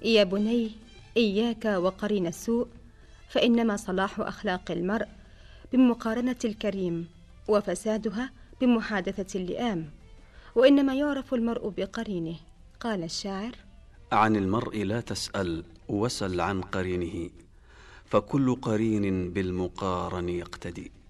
يا بني، إياك وقرين السوء، فإنما صلاح أخلاق المرء بمقارنة الكريم، وفسادها بمحادثة اللئام، وإنما يعرف المرء بقرينه. قال الشاعر: عن المرء لا تسأل وسل عن قرينه، فكل قرين بالمقارن يقتدي.